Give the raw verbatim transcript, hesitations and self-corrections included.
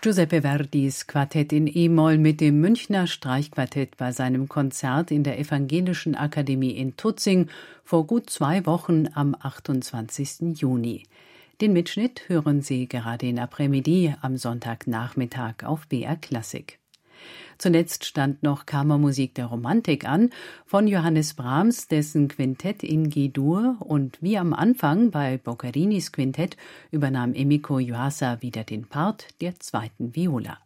Giuseppe Verdis Quartett in E-Moll mit dem Münchner Streichquartett bei seinem Konzert in der Evangelischen Akademie in Tutzing vor gut zwei Wochen am achtundzwanzigsten Juni. Den Mitschnitt hören Sie gerade in Après-Midi am Sonntagnachmittag auf B R Klassik. Zuletzt stand noch Kammermusik der Romantik an, von Johannes Brahms, dessen Quintett in G-Dur, und wie am Anfang bei Boccarinis Quintett übernahm Emiko Yuasa wieder den Part der zweiten Viola.